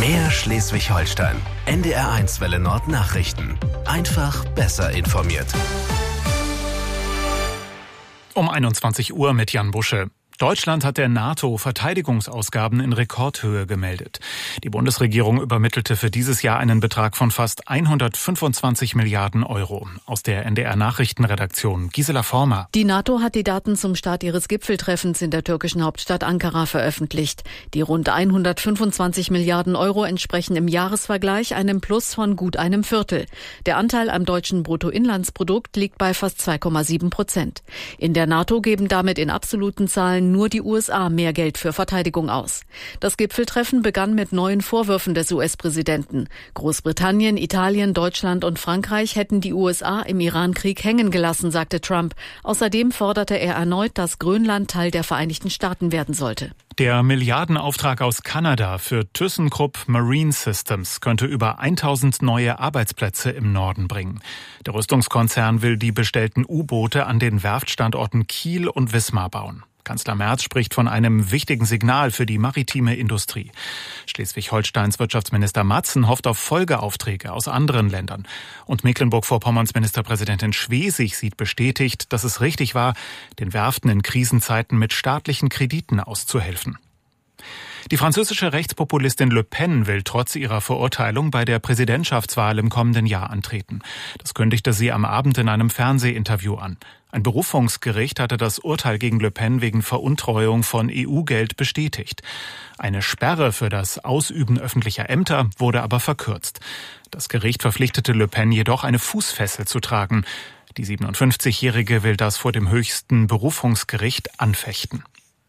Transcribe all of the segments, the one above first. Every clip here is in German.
Mehr Schleswig-Holstein. NDR1 Welle Nord Nachrichten. Einfach besser informiert. Um 21 Uhr mit Jan Busche. Deutschland hat der NATO Verteidigungsausgaben in Rekordhöhe gemeldet. Die Bundesregierung übermittelte für dieses Jahr einen Betrag von fast 125 Milliarden Euro. Aus der NDR-Nachrichtenredaktion Gisela Former. Die NATO hat die Daten zum Start ihres Gipfeltreffens in der türkischen Hauptstadt Ankara veröffentlicht. Die rund 125 Milliarden Euro entsprechen im Jahresvergleich einem Plus von gut einem Viertel. Der Anteil am deutschen Bruttoinlandsprodukt liegt bei fast 2,7%. In der NATO geben damit in absoluten Zahlen nur die USA mehr Geld für Verteidigung aus. Das Gipfeltreffen begann mit neuen Vorwürfen des US-Präsidenten. Großbritannien, Italien, Deutschland und Frankreich hätten die USA im Iran-Krieg hängen gelassen, sagte Trump. Außerdem forderte er erneut, dass Grönland Teil der Vereinigten Staaten werden sollte. Der Milliardenauftrag aus Kanada für ThyssenKrupp Marine Systems könnte über 1000 neue Arbeitsplätze im Norden bringen. Der Rüstungskonzern will die bestellten U-Boote an den Werftstandorten Kiel und Wismar bauen. Kanzler Merz spricht von einem wichtigen Signal für die maritime Industrie. Schleswig-Holsteins Wirtschaftsminister Matzen hofft auf Folgeaufträge aus anderen Ländern. Und Mecklenburg-Vorpommerns Ministerpräsidentin Schwesig sieht bestätigt, dass es richtig war, den Werften in Krisenzeiten mit staatlichen Krediten auszuhelfen. Die französische Rechtspopulistin Le Pen will trotz ihrer Verurteilung bei der Präsidentschaftswahl im kommenden Jahr antreten. Das kündigte sie am Abend in einem Fernsehinterview an. Ein Berufungsgericht hatte das Urteil gegen Le Pen wegen Veruntreuung von EU-Geld bestätigt. Eine Sperre für das Ausüben öffentlicher Ämter wurde aber verkürzt. Das Gericht verpflichtete Le Pen jedoch, eine Fußfessel zu tragen. Die 57-Jährige will das vor dem höchsten Berufungsgericht anfechten.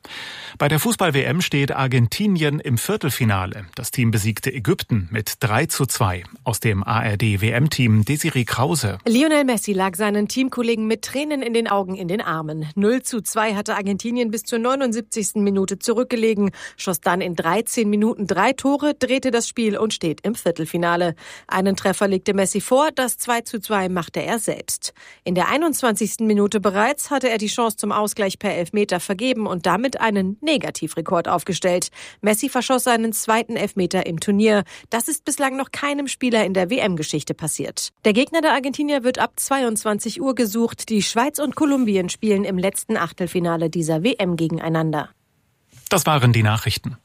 Bei der Fußball-WM steht Argentinien im Viertelfinale. Das Team besiegte Ägypten mit 3:2. Aus dem ARD-WM-Team Desiree Krause. Lionel Messi lag seinen Teamkollegen mit Tränen in den Augen in den Armen. 0:2 hatte Argentinien bis zur 79. Minute zurückgelegen, schoss dann in 13 Minuten 3 Tore, drehte das Spiel und steht im Viertelfinale. Einen Treffer legte Messi vor, das 2:2 machte er selbst. In der 21. Minute bereits hatte er die Chance zum Ausgleich per Elfmeter vergeben und damit einen Negativrekord aufgestellt. Messi verschoss seinen zweiten Elfmeter im Turnier. Das ist bislang noch keinem Spieler in der WM-Geschichte passiert. Der Gegner der Argentinier wird ab 22 Uhr gesucht. Die Schweiz und Kolumbien spielen im letzten Achtelfinale dieser WM gegeneinander. Das waren die Nachrichten.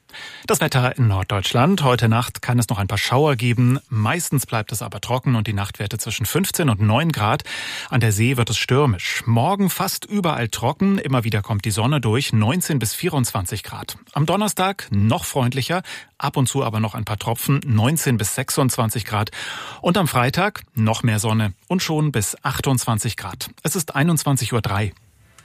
Das Wetter in Norddeutschland. Heute Nacht kann es noch ein paar Schauer geben. Meistens bleibt es aber trocken und die Nachtwerte zwischen 15 und 9 Grad. An der See wird es stürmisch. Morgen fast überall trocken. Immer wieder kommt die Sonne durch. 19 bis 24 Grad. Am Donnerstag noch freundlicher. Ab und zu aber noch ein paar Tropfen. 19 bis 26 Grad. Und am Freitag noch mehr Sonne und schon bis 28 Grad. Es ist 21:03 Uhr.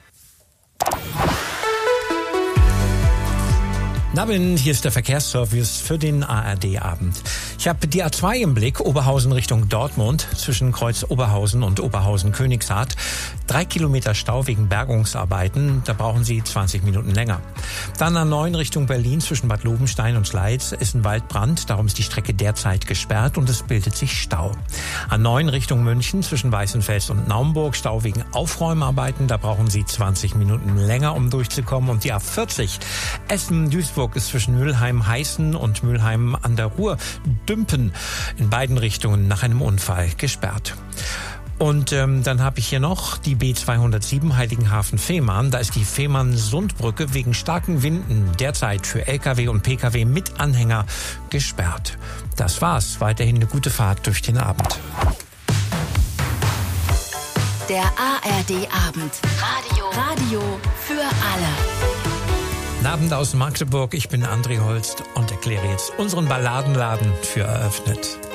Abend, hier ist der Verkehrsservice für den ARD-Abend. Ich habe die A2 im Blick, Oberhausen Richtung Dortmund, zwischen Kreuz Oberhausen und Oberhausen-Königshardt. 3 Kilometer Stau wegen Bergungsarbeiten, da brauchen Sie 20 Minuten länger. Dann A9 Richtung Berlin, zwischen Bad Lobenstein und Schleiz ist ein Waldbrand, darum ist die Strecke derzeit gesperrt und es bildet sich Stau. A9 Richtung München, zwischen Weißenfels und Naumburg, Stau wegen Aufräumarbeiten, da brauchen Sie 20 Minuten länger, um durchzukommen. Und die A40 Essen-Duisburg ist zwischen Mülheim-Heißen und Mülheim an der Ruhr Dümpen in beiden Richtungen nach einem Unfall gesperrt. Und dann habe ich hier noch die B207 Heiligenhafen-Fehmarn. Da ist die Fehmarn-Sundbrücke wegen starken Winden derzeit für Lkw und Pkw mit Anhänger gesperrt. Das war's. Weiterhin eine gute Fahrt durch den Abend. Der ARD-Abend. Radio für alle. Guten Abend aus Magdeburg. Ich bin André Holst und erkläre jetzt unseren Balladenladen für eröffnet.